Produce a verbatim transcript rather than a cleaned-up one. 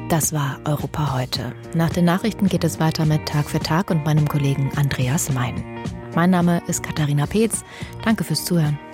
Das war Europa heute. Nach den Nachrichten geht es weiter mit Tag für Tag und meinem Kollegen Andreas Mein. Mein Name ist Katharina Peetz. Danke fürs Zuhören.